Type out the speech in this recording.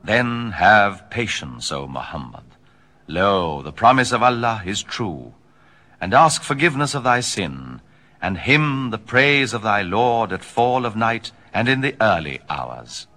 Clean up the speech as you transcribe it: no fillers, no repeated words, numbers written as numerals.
Then have patience, O Muhammad. Lo, the promise of Allah is true. And ask forgiveness of thy sin, and hymn the praise of thy Lord at fall of night and in the early hours.